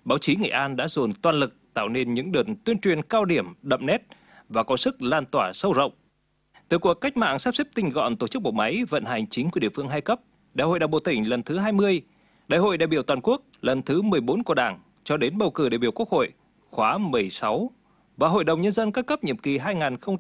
báo chí Nghệ An đã dồn toàn lực tạo nên những đợt tuyên truyền cao điểm đậm nét và có sức lan tỏa sâu rộng. Từ cuộc cách mạng sắp xếp tinh gọn tổ chức bộ máy vận hành chính quyền địa phương 2 cấp, Đại hội Đảng bộ tỉnh lần thứ 20, Đại hội đại biểu toàn quốc lần thứ 14 của Đảng cho đến bầu cử đại biểu Quốc hội khóa 16 và Hội đồng Nhân dân các cấp nhiệm kỳ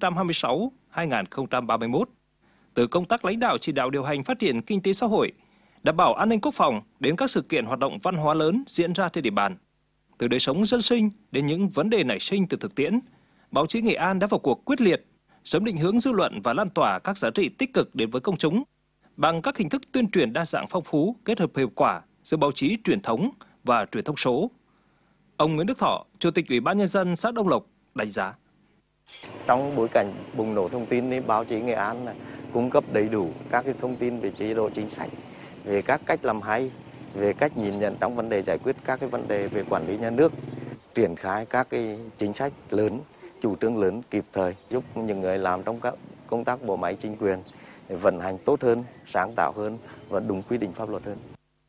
2026-2031. Từ công tác lãnh đạo chỉ đạo điều hành phát triển kinh tế xã hội, đảm bảo an ninh quốc phòng đến các sự kiện hoạt động văn hóa lớn diễn ra trên địa bàn. Từ đời sống dân sinh đến những vấn đề nảy sinh từ thực tiễn, báo chí Nghệ An đã vào cuộc quyết liệt, sớm định hướng dư luận và lan tỏa các giá trị tích cực đến với công chúng bằng các hình thức tuyên truyền đa dạng phong phú kết hợp hiệu quả giữa báo chí truyền thống và truyền thông số. Ông Nguyễn Đức Thọ, Chủ tịch Ủy ban Nhân dân xã Đông Lộc đánh giá. Trong bối cảnh bùng nổ thông tin, thì báo chí Nghệ An cung cấp đầy đủ các cái thông tin về chế độ chính sách, về các cách làm hay, về cách nhìn nhận trong vấn đề giải quyết các cái vấn đề về quản lý nhà nước, triển khai các cái chính sách lớn, chủ trương lớn kịp thời, giúp những người làm trong các công tác bộ máy chính quyền vận hành tốt hơn, sáng tạo hơn và đúng quy định pháp luật hơn.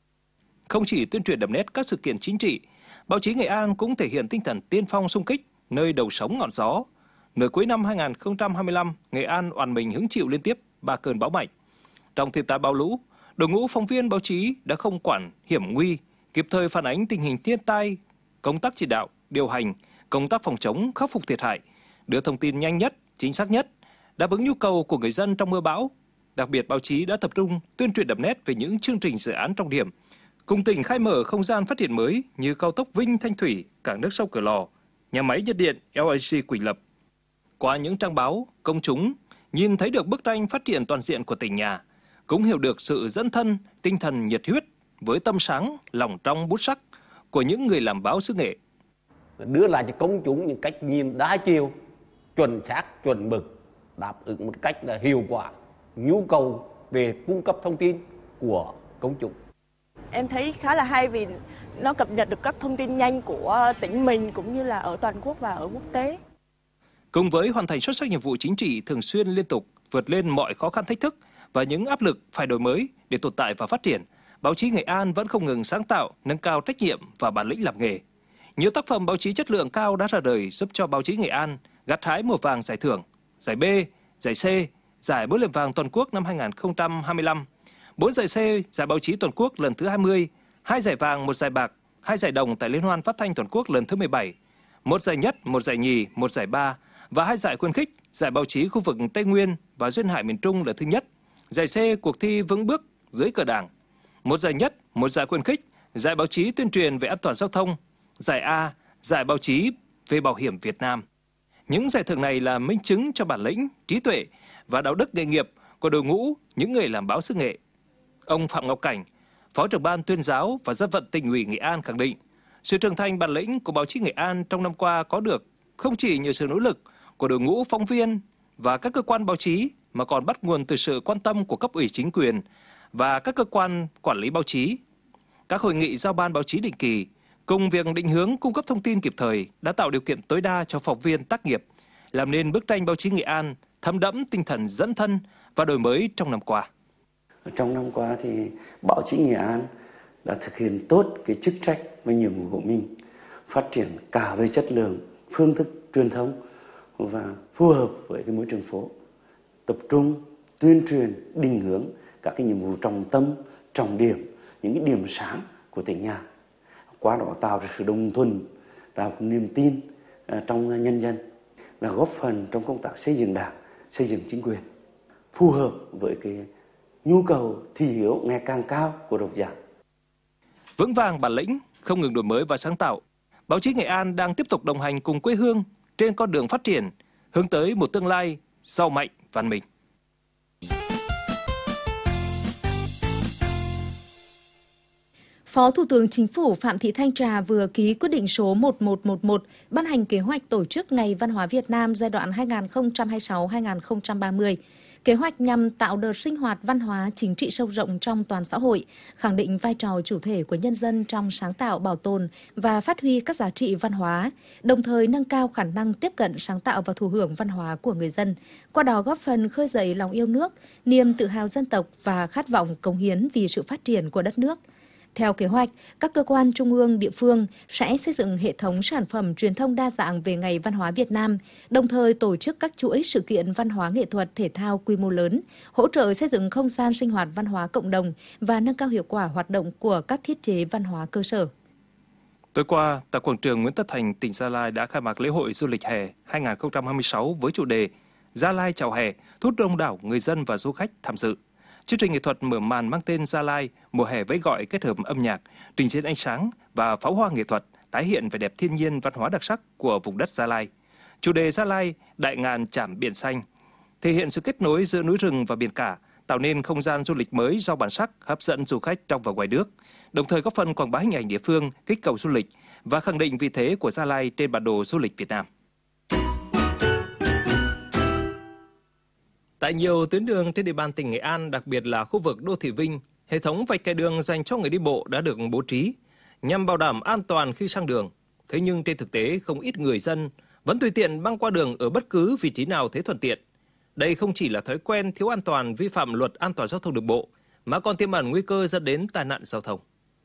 Không chỉ tuyên truyền đậm nét các sự kiện chính trị, báo chí Nghệ An cũng thể hiện tinh thần tiên phong xung kích, nơi đầu sóng ngọn gió. Nửa cuối năm 2025, Nghệ An oàn mình hứng chịu liên tiếp 3 cơn bão mạnh. Trong thiên tai bão lũ, đội ngũ phóng viên báo chí đã không quản hiểm nguy, kịp thời phản ánh tình hình thiên tai, công tác chỉ đạo, điều hành, công tác phòng chống, khắc phục thiệt hại, đưa thông tin nhanh nhất, chính xác nhất, đáp ứng nhu cầu của người dân trong mưa bão. Đặc biệt, báo chí đã tập trung tuyên truyền đậm nét về những chương trình dự án trọng điểm, cùng tỉnh khai mở không gian phát triển mới như cao tốc Vinh Thanh Thủy, cảng nước sâu Cửa Lò, nhà máy nhiệt điện LNG Quỳnh Lập. Qua những trang báo, công chúng nhìn thấy được bức tranh phát triển toàn diện của tỉnh nhà, cũng hiểu được sự dẫn thân, tinh thần nhiệt huyết với tâm sáng, lòng trong bút sắc của những người làm báo xứ Nghệ. Đưa lại cho công chúng những cách nhìn đa chiều, chuẩn xác, chuẩn mực, đáp ứng một cách là hiệu quả nhu cầu về cung cấp thông tin của công chúng. Em thấy khá là hay vì nó cập nhật được các thông tin nhanh của tỉnh mình cũng như là ở toàn quốc và ở quốc tế. Cùng với hoàn thành xuất sắc nhiệm vụ chính trị thường xuyên liên tục, vượt lên mọi khó khăn thách thức và những áp lực phải đổi mới để tồn tại và phát triển, báo chí Nghệ An vẫn không ngừng sáng tạo, nâng cao trách nhiệm và bản lĩnh làm nghề. Nhiều tác phẩm báo chí chất lượng cao đã ra đời giúp cho báo chí Nghệ An gặt hái 1 vàng giải thưởng, giải B, giải C, giải Búa liềm vàng toàn quốc năm 2025, 4 giải C, giải báo chí toàn quốc lần thứ 20, 2 giải vàng, 1 giải bạc, 2 giải đồng tại Liên hoan phát thanh toàn quốc lần thứ 17, 1 giải nhất, 1 giải nhì, 1 giải ba và 2 giải khuyến khích, giải báo chí khu vực Tây Nguyên và Duyên Hải miền Trung lần thứ nhất, giải C cuộc thi vững bước dưới cờ Đảng, 1 giải nhất, 1 giải khuyến khích, giải báo chí tuyên truyền về an toàn giao thông, giải A, giải báo chí về bảo hiểm Việt Nam. Những giải thưởng này là minh chứng cho bản lĩnh, trí tuệ và đạo đức nghề nghiệp của đội ngũ những người làm báo xứ Nghệ. Ông Phạm Ngọc Cảnh, Phó trưởng ban tuyên giáo và dân vận Tỉnh ủy Nghệ An khẳng định, sự trưởng thành bản lĩnh của báo chí Nghệ An trong năm qua có được không chỉ nhờ sự nỗ lực của đội ngũ phóng viên và các cơ quan báo chí mà còn bắt nguồn từ sự quan tâm của cấp ủy chính quyền và các cơ quan quản lý báo chí. Các hội nghị giao ban báo chí định kỳ cùng việc định hướng cung cấp thông tin kịp thời đã tạo điều kiện tối đa cho phóng viên tác nghiệp, làm nên bức tranh báo chí Nghệ An thấm đẫm tinh thần dẫn thân và đổi mới trong năm qua. Trong năm qua thì báo chí Nghệ An đã thực hiện tốt cái chức trách và nhiệm vụ của mình, phát triển cả về chất lượng, phương thức truyền thông và phù hợp với cái môi trường phố, tập trung tuyên truyền, định hướng các cái nhiệm vụ trọng tâm, trọng điểm, những cái điểm sáng của tỉnh nhà. Qua đó tạo ra sự đồng thuận, tạo niềm tin trong nhân dân và góp phần trong công tác xây dựng Đảng, xây dựng chính quyền phù hợp với cái nhu cầu thị hiếu ngày càng cao của độc giả. Vững vàng bản lĩnh, không ngừng đổi mới và sáng tạo, báo chí Nghệ An đang tiếp tục đồng hành cùng quê hương trên con đường phát triển, hướng tới một tương lai giàu mạnh, văn minh. Phó Thủ tướng Chính phủ Phạm Thị Thanh Trà vừa ký quyết định số 1111 ban hành kế hoạch tổ chức Ngày Văn hóa Việt Nam giai đoạn 2026-2030. Kế hoạch nhằm tạo đợt sinh hoạt văn hóa chính trị sâu rộng trong toàn xã hội, khẳng định vai trò chủ thể của nhân dân trong sáng tạo, bảo tồn và phát huy các giá trị văn hóa, đồng thời nâng cao khả năng tiếp cận sáng tạo và thụ hưởng văn hóa của người dân, qua đó góp phần khơi dậy lòng yêu nước, niềm tự hào dân tộc và khát vọng cống hiến vì sự phát triển của đất nước. Theo kế hoạch, các cơ quan trung ương, địa phương sẽ xây dựng hệ thống sản phẩm truyền thông đa dạng về Ngày Văn hóa Việt Nam, đồng thời tổ chức các chuỗi sự kiện văn hóa nghệ thuật thể thao quy mô lớn, hỗ trợ xây dựng không gian sinh hoạt văn hóa cộng đồng và nâng cao hiệu quả hoạt động của các thiết chế văn hóa cơ sở. Tối qua, tại quảng trường Nguyễn Tất Thành, tỉnh Gia Lai đã khai mạc lễ hội du lịch hè 2026 với chủ đề Gia Lai chào hè, thu hút đông đảo người dân và du khách tham dự. Chương trình nghệ thuật mở màn mang tên Gia Lai mùa hè vẫy gọi kết hợp âm nhạc, trình diễn ánh sáng và pháo hoa nghệ thuật tái hiện vẻ đẹp thiên nhiên văn hóa đặc sắc của vùng đất Gia Lai. Chủ đề Gia Lai đại ngàn chảm biển xanh thể hiện sự kết nối giữa núi rừng và biển cả, tạo nên không gian du lịch mới giàu bản sắc, hấp dẫn du khách trong và ngoài nước, đồng thời góp phần quảng bá hình ảnh địa phương, kích cầu du lịch và khẳng định vị thế của Gia Lai trên bản đồ du lịch Việt Nam. Tại nhiều tuyến đường trên địa bàn tỉnh Nghệ An, đặc biệt là khu vực đô thị Vinh, hệ thống vạch kẻ đường dành cho người đi bộ đã được bố trí nhằm bảo đảm an toàn khi sang đường. Thế nhưng trên thực tế, không ít người dân vẫn tùy tiện băng qua đường ở bất cứ vị trí nào thấy thuận tiện. Đây không chỉ là thói quen thiếu an toàn vi phạm luật an toàn giao thông đường bộ, mà còn tiềm ẩn nguy cơ dẫn đến tai nạn giao thông.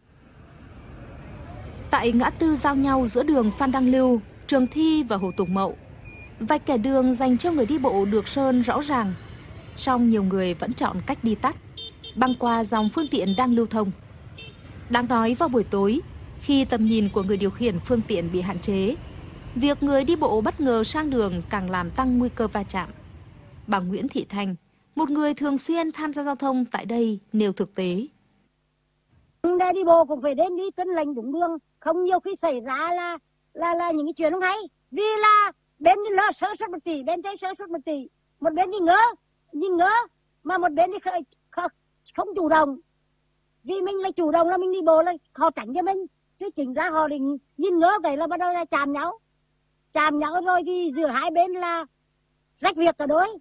Tại ngã tư giao nhau giữa đường Phan Đăng Lưu, Trường Thi và Hồ Tùng Mậu, vạch kẻ đường dành cho người đi bộ được sơn rõ ràng, song nhiều người vẫn chọn cách đi tắt, băng qua dòng phương tiện đang lưu thông. Đáng nói vào buổi tối, khi tầm nhìn của người điều khiển phương tiện bị hạn chế, việc người đi bộ bất ngờ sang đường càng làm tăng nguy cơ va chạm. Bà Nguyễn Thị Thanh, một người thường xuyên tham gia giao thông tại đây, nêu thực tế. Để đi bộ cũng phải đến đi tuân lệnh đúng đường, không nhiều khi xảy ra là những cái chuyện không hay. Vì là bên nó sơ suất một tỷ, bên thấy sơ suất một tỷ, một bên thì ngỡ, mà một bên thì không chủ động. Vì mình là chủ động là mình đi bộ là họ tránh cho mình, chứ chính ra họ định nhìn ngỡ cái là bắt đầu là chạm nhau rồi thì giữa hai bên là rách việc cả đôi.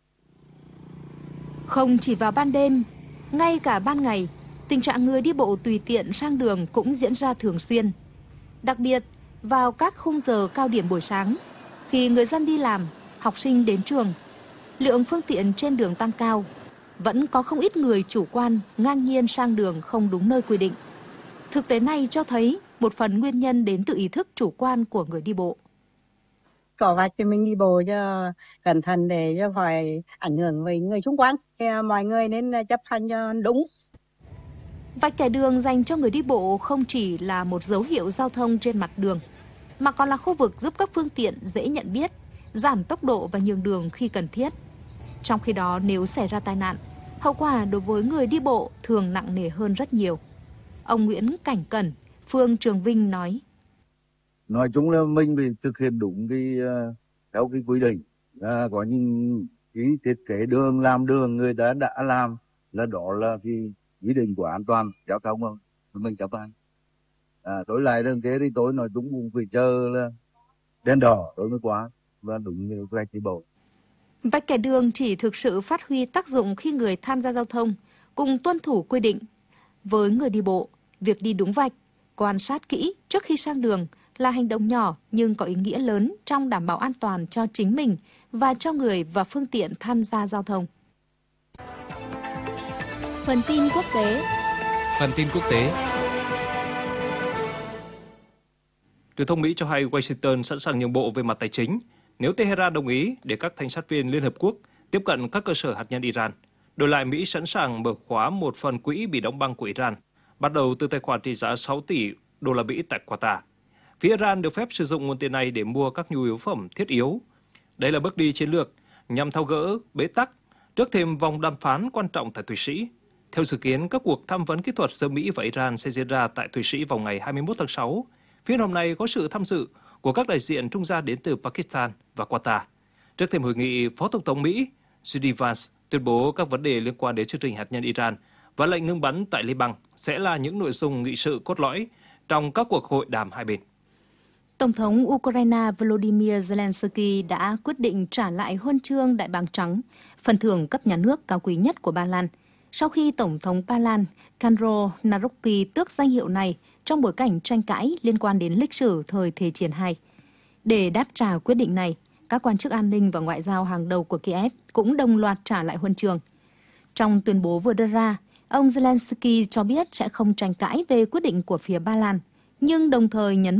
Không chỉ vào ban đêm, ngay cả ban ngày, tình trạng người đi bộ tùy tiện sang đường cũng diễn ra thường xuyên. Đặc biệt, vào các khung giờ cao điểm buổi sáng, khi người dân đi làm, học sinh đến trường, lượng phương tiện trên đường tăng cao, vẫn có không ít người chủ quan ngang nhiên sang đường không đúng nơi quy định. Thực tế này cho thấy một phần nguyên nhân đến từ ý thức chủ quan của người đi bộ. Có vạch thì mình đi bộ cho cẩn thận để cho phải ảnh hưởng với người xung quanh. Mọi người nên chấp hành cho đúng. Vạch kẻ đường dành cho người đi bộ không chỉ là một dấu hiệu giao thông trên mặt đường, mà còn là khu vực giúp các phương tiện dễ nhận biết, giảm tốc độ và nhường đường khi cần thiết. Trong khi đó, nếu xảy ra tai nạn, hậu quả đối với người đi bộ thường nặng nề hơn rất nhiều. Ông Nguyễn Cảnh Cẩn, phường Trường Vinh nói chung là mình phải thực hiện đúng theo cái quy định. Có những cái thiết kế đường, làm đường người ta đã làm là đó là cái quy định của an toàn giao thông không? Mình chấp hành. Tối lại đường thế thì tối nói đúng cũng phải chờ là đèn đỏ tối mới qua và đúng như vạch đi bộ. Vạch kẻ đường chỉ thực sự phát huy tác dụng khi người tham gia giao thông cùng tuân thủ quy định. Với người đi bộ, việc đi đúng vạch, quan sát kỹ trước khi sang đường là hành động nhỏ nhưng có ý nghĩa lớn trong đảm bảo an toàn cho chính mình và cho người và phương tiện tham gia giao thông. Phần tin quốc tế. Truyền thông Mỹ cho hay Washington sẵn sàng nhượng bộ về mặt tài chính nếu Tehran đồng ý để các thanh sát viên Liên Hợp Quốc tiếp cận các cơ sở hạt nhân Iran. Đổi lại, Mỹ sẵn sàng mở khóa một phần quỹ bị đóng băng của Iran, bắt đầu từ tài khoản trị giá 6 tỷ đô la Mỹ tại Qatar. Phía Iran được phép sử dụng nguồn tiền này để mua các nhu yếu phẩm thiết yếu. Đây là bước đi chiến lược nhằm tháo gỡ bế tắc trước thêm vòng đàm phán quan trọng tại Thụy Sĩ. Theo dự kiến, các cuộc tham vấn kỹ thuật giữa Mỹ và Iran sẽ diễn ra tại Thụy Sĩ vào ngày 21 tháng 6. Phiên họp này có sự tham dự của các đại diện trung gian đến từ Pakistan và Qatar. Trước thêm hội nghị, Phó Tổng thống Mỹ JD Vance tuyên bố các vấn đề liên quan đến chương trình hạt nhân Iran và lệnh ngừng bắn tại Liban sẽ là những nội dung nghị sự cốt lõi trong các cuộc hội đàm hai bên. Tổng thống Ukraine Volodymyr Zelensky đã quyết định trả lại huân chương Đại bàng trắng, phần thưởng cấp nhà nước cao quý nhất của Ba Lan, sau khi Tổng thống Ba Lan Karol Nawrocki tước danh hiệu này trong bối cảnh tranh cãi liên quan đến lịch sử thời Thế chiến II. Để đáp trả quyết định này, các quan chức an ninh và ngoại giao hàng đầu của Kiev cũng đồng loạt trả lại huân chương. Trong tuyên bố vừa đưa ra, Ông Zelensky cho biết sẽ không tranh cãi về quyết định của phía Ba Lan, nhưng đồng thời nhấn